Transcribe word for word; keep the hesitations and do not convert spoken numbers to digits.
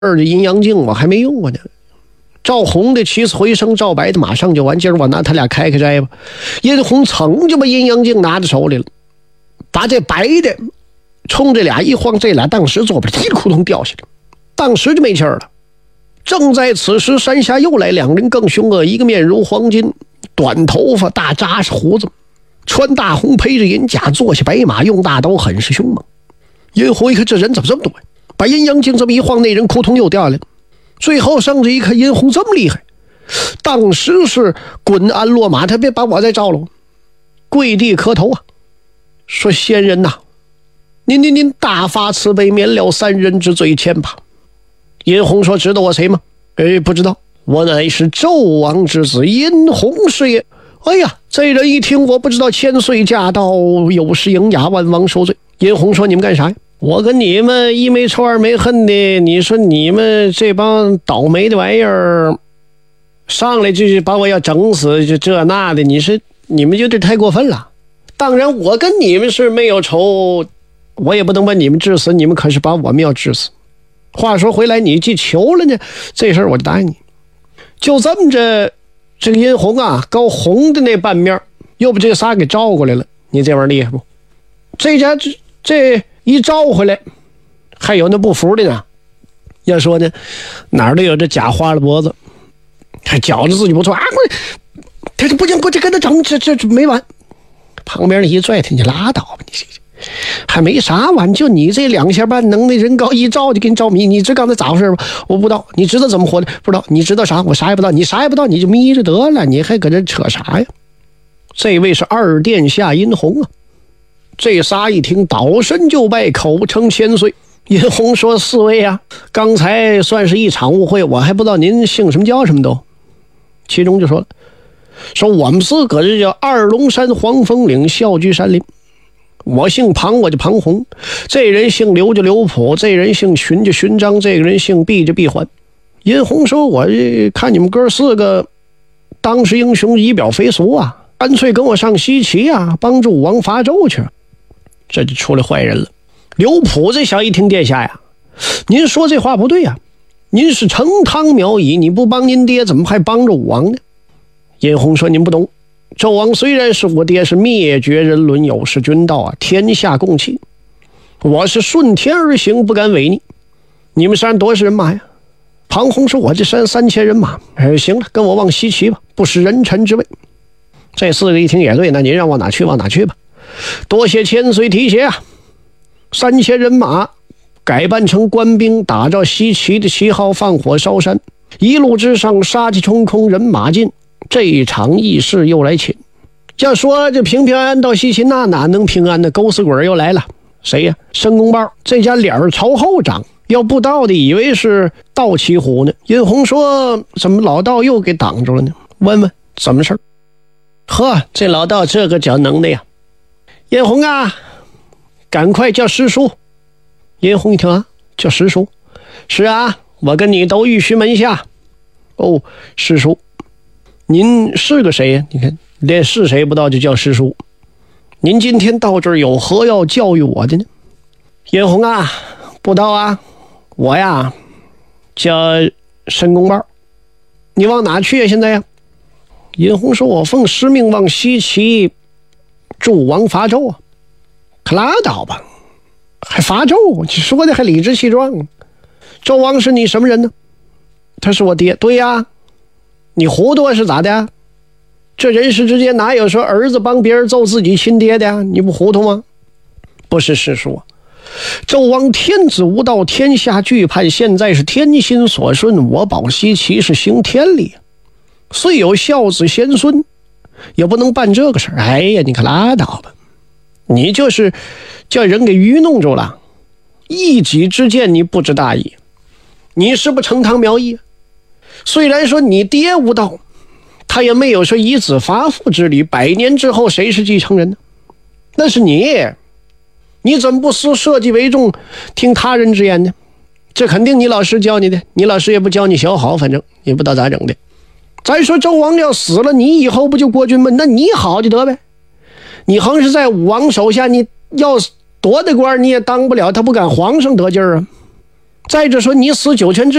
二的阴阳镜我还没用过呢。赵红的起死回生，赵白的马上就完。今儿我拿他俩开开斋吧。殷红噌就把阴阳镜拿在手里了，把这白的冲这俩一晃，这俩当时坐不了，踢扑通掉下来，当时就没气儿了。正在此时，山下又来两人更凶恶，一个面如黄金，短头发，大扎实胡子，穿大红披着银甲，坐下白马，用大刀，很是凶猛。殷红一看这人怎么这么多呀，把阴阳镜这么一晃，那人扑通又掉下来了。最后上去一看，殷红这么厉害，当时是滚鞍落马，他别把我再招了，跪地磕头啊，说仙人呐、啊，您您您大发慈悲，免了三人之罪愆吧。殷红说：“知道我谁吗？”哎，不知道。我乃是纣王之子殷红是也。哎呀，这人一听我不知道，千岁驾到，有失营雅，万王受罪。殷红说：“你们干啥呀？我跟你们一没仇二没恨的，你说你们这帮倒霉的玩意儿，上来就是把我要整死，就这那的，你是你们有点太过分了。当然我跟你们是没有仇，我也不能把你们治死，你们可是把我们要治死。话说回来，你既求了呢，这事儿我就答应你。”就这么着，这个殷红啊，高红的那半面又把这仨给招过来了。你这玩意儿厉害不？这家这这一招回来，还有那不服的呢。要说呢，哪儿都有这假花了脖子，还觉着自己不错啊！他这不行，不这跟他整，这这这没完。旁边的一拽他，你拉倒吧，你还没啥完，就你这两下半能耐，人高一招就给你招迷。你知刚才咋回事吧？我不知道。你知道怎么活的？不知道。你知道啥？我啥也不知道。你啥也不知道，你就迷着得了，你还搁这扯啥呀？这位是二殿下殷红啊。这仨一听，倒身就拜，口称千岁。殷红说：“四位啊，刚才算是一场误会，我还不知道您姓什么叫什么都。”其中就说了：“说我们四个这叫二龙山黄风岭啸居山林。我姓庞，我就庞红；这人姓刘就刘普；这人姓荀就荀章；这个人姓毕就毕环。”殷红说：“我看你们哥四个当时英雄，仪表非俗啊，干脆跟我上西岐啊，帮助武王伐纣去。”这就出来坏人了。刘普这小一听：“殿下呀，您说这话不对呀、啊，您是成汤苗裔，你不帮您爹，怎么还帮着武王呢？”殷红说：“您不懂。纣王虽然是我爹，是灭绝人伦，有失君道啊，天下共弃。我是顺天而行，不敢违逆。你们山多少人马呀？”庞红说：“我这山三千人马。哎，行了，跟我往西岐吧，不失人臣之位。”这四个一听也对，那您让往哪去往哪去吧。多谢千岁提携啊！三千人马改扮成官兵，打着西岐的旗号，放火烧山。一路之上，杀气冲空，人马尽。这一场义事又来侵。要说这平平安安到西岐，那哪能平安呢？狗死鬼又来了。谁呀？申公豹。这家脸儿朝后长，要不道的以为是盗骑虎呢。殷红说：“怎么老道又给挡住了呢？问问怎么事儿？”呵，这老道这个叫能耐呀！殷红啊，赶快叫师叔。殷红一听啊，叫师叔。是啊，我跟你都玉虚门下。哦，师叔，您是个谁呀？你看连是谁不知道就叫师叔。您今天到这儿有何要教育我的呢？殷红啊，不知道啊，我呀叫申公豹。你往哪去呀？现在呀？殷红说：“我奉师命往西岐助武王伐纣啊。”可拉倒吧，还伐纣？你说的还理直气壮。纣王是你什么人呢？他是我爹。对呀，你糊涂是咋的？这人世之间哪有说儿子帮别人揍自己亲爹的呀？你不糊涂吗？不是师叔，纣王天子无道，天下惧叛，现在是天心所顺，我保西岐是行天理，虽有孝子贤孙，也不能办这个事儿。哎呀，你可拉倒吧，你就是叫人给愚弄住了，一己之见你不知大义。你是不成汤苗裔？虽然说你爹无道，他也没有说以子伐父之礼，百年之后谁是继承人呢？那是你，你怎么不思社稷为重，听他人之言呢？这肯定你老师教你的，你老师也不教你小好，反正也不知道咋整的。再说纣王要死了，你以后不就国君吗？那你好就得呗。你横是在武王手下，你要多的官你也当不了，他不敢皇上得劲儿啊。 再者说，你死九泉之